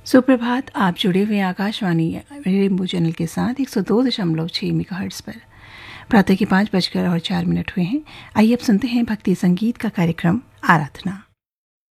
सुप्रभात। आप जुड़े हुए आकाशवाणी रेनबो चैनल के साथ 102.6 मेगाहर्ट्ज़ पर। प्रातः के 5:04 हुए हैं। आइए अब सुनते हैं भक्ति संगीत का कार्यक्रम आराधना।